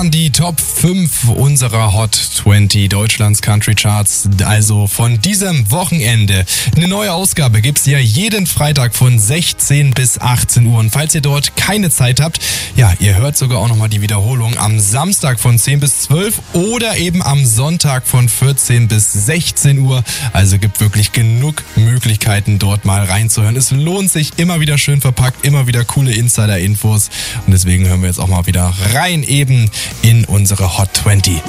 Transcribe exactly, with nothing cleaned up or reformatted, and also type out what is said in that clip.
Die Top fünf unserer Hot zwanzig Deutschlands Country Charts, also von diesem Wochenende. Eine neue Ausgabe gibt's ja jeden Freitag von sechzehn bis achtzehn Uhr. Und falls ihr dort keine Zeit habt, ja, ihr hört sogar auch nochmal die Wiederholung am Samstag von zehn bis zwölf oder eben am Sonntag von vierzehn bis sechzehn Uhr. Also gibt wirklich genug Möglichkeiten, dort mal reinzuhören. Es lohnt sich, immer wieder schön verpackt, immer wieder coole Insider-Infos. Und deswegen hören wir jetzt auch mal wieder rein eben in unsere Hot zwanzig.